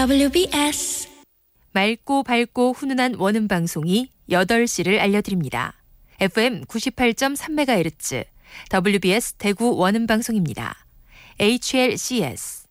WBS 맑고 밝고 훈훈한 원음 방송이 8시를 알려드립니다. FM 98.3MHz WBS 대구 원음 방송입니다. HLCS